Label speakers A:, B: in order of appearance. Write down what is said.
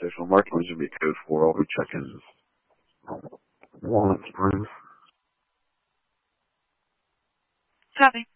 A: conversational marketing should be code 4. I'll be checking Walnut Springs.
B: Copy.